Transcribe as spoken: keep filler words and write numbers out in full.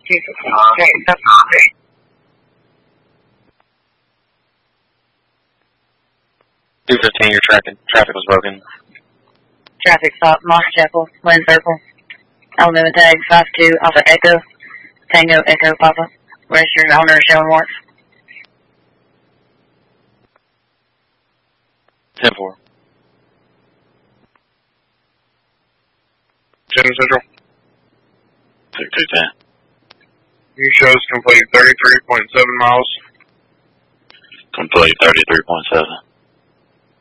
Jesus. Okay, that's great. two fifteen, your traffic, traffic was broken. Traffic stop, Moss Chapel, Lynn Circle. Alabama tag five two Alpha Echo. Tango Echo Papa. Registered owner showing warrants. ten four. ten Central. six two ten. You shows complete thirty-three point seven miles. Complete thirty-three point seven.